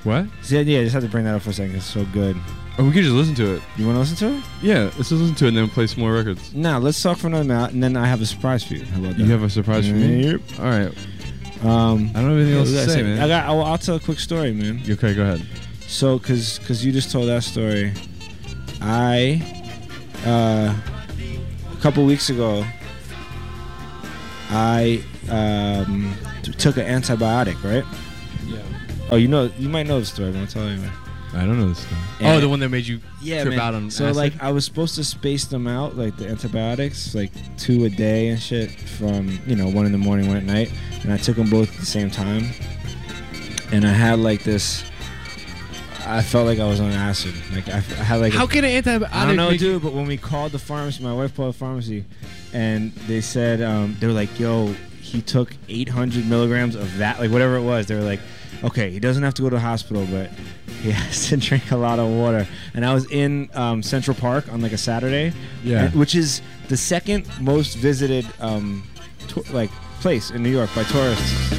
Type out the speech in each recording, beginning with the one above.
What? Yeah, I just had to bring that up for a second. It's so good. Oh, we could just listen to it. You want to listen to it? Yeah, let's just listen to it and then play some more records. Nah, let's talk for another minute, and then I have a surprise for you. How about that? You have a surprise for me? Yep. All right. I don't have anything else to say, man. I'll tell a quick story, man. Okay, go ahead. So, cause you just told that story, a couple weeks ago, I took an antibiotic, right? Yeah. Oh, you might know the story, but I'll tell you. Man. I don't know this story. Oh, the one that made you trip man. out on So acid? like I was supposed to space them out, like the antibiotics, like 2 a day and shit from 1 in the morning, 1 at night, and I took them both at the same time. And I had like this. I felt like I was on acid. Like I had like. How can an antibiotic? I don't know, dude. But when we called the pharmacy, my wife called the pharmacy, and they said they were like, "Yo, he took 800 milligrams of that, like whatever it was." They were like, "Okay, he doesn't have to go to the hospital, but he has to drink a lot of water." And I was in Central Park on like a Saturday, which is the second most visited place in New York by tourists.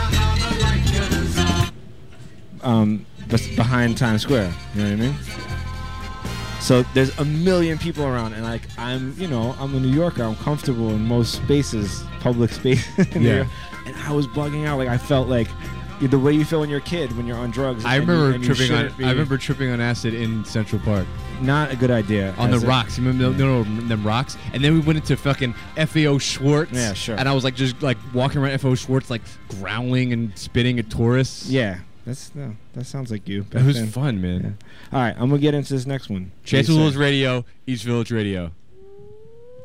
Behind Times Square, you know what I mean? So there's a million people around, and like I'm a New Yorker. I'm comfortable in most spaces, public spaces. And I was bugging out. Like I felt like the way you feel when you're a kid when you're on drugs. I remember tripping on acid in Central Park. Not a good idea. On the rocks. You remember them rocks? And then we went into fucking FAO Schwartz. Yeah, sure. And I was like just like walking around FAO Schwartz like growling and spitting at tourists. Yeah. That sounds like you. It was fun, man. Yeah. All right, I'm going to get into this next one. Chance Willis Radio, East Village Radio.